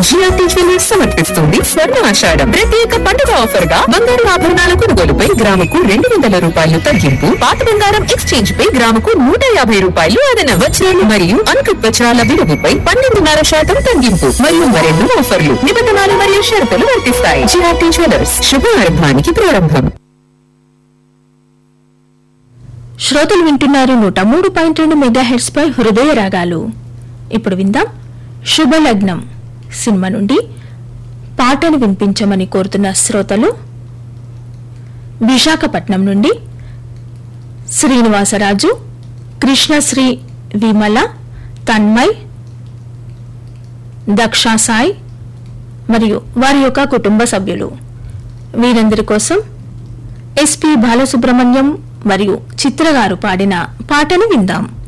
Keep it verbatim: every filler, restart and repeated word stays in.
GRT jewellers సమర్పిస్తుంది స్వర్ణ ఆషాఢం ప్రత్యేక పండుగ ఆఫర్ గా బంగారు ఆభరణాల కొనుగోలుపై గ్రాముకు రెండు వందల రూపాయలు తగ్గింపు, పాత బంగారం ఎక్స్చేంజ్ పై గ్రాముకు నూట యాభై రూపాయలు అదన, వజ్రాలు మరియు అంకుట్ వజ్రాల విలువపై పన్నెండున్నర శాతం తగ్గింపు మరియు మరెన్నో ఆఫర్లు, నిబంధనలు మరియు షరతులు వర్తిస్తాయి. జిఆర్టీ జ్యువెలర్స్, శుభారంభానికి ప్రారంభం. శ్రోతలు వింటున్నారు నూట మూడు పాయింట్ రెండు మెగా హెడ్స్ పై హృదయ రాగాలు. ఇప్పుడు విందాం శుభలగ్నం సినిమా నుండి పాటను వినిపించమని కోరుతున్న శ్రోతలు విశాఖపట్నం నుండి శ్రీనివాసరాజు, కృష్ణశ్రీ, విమల, తన్మయ్, దక్షా సాయి మరియు వారి యొక్క కుటుంబ సభ్యులు. వీరందరి కోసం ఎస్పి బాలసుబ్రహ్మణ్యం మరియు చిత్రగారు పాడిన పాటను విందాం.